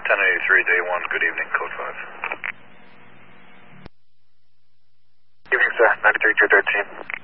1083, day 1, good evening, code 5. Evening, sir. 93 213.